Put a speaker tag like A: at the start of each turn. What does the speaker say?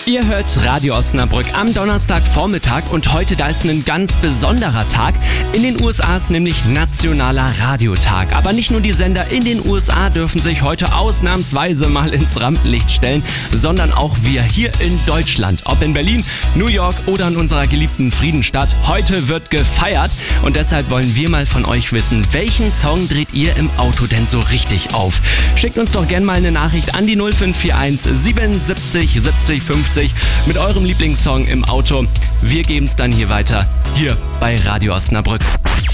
A: Ihr hört Radio Osnabrück am Donnerstagvormittag und heute, da ist ein ganz besonderer Tag. In den USA ist nämlich Nationaler Radiotag. Aber nicht nur die Sender in den USA dürfen sich heute ausnahmsweise mal ins Rampenlicht stellen, sondern auch wir hier in Deutschland. Ob in Berlin, New York oder in unserer geliebten Friedensstadt. Heute wird gefeiert und deshalb wollen wir mal von euch wissen, welchen Song dreht ihr im Auto denn so richtig auf? Schickt uns doch gerne mal eine Nachricht an die 0541 77 70 50 mit eurem Lieblingssong im Auto. Wir geben es dann hier weiter, hier bei Radio Osnabrück.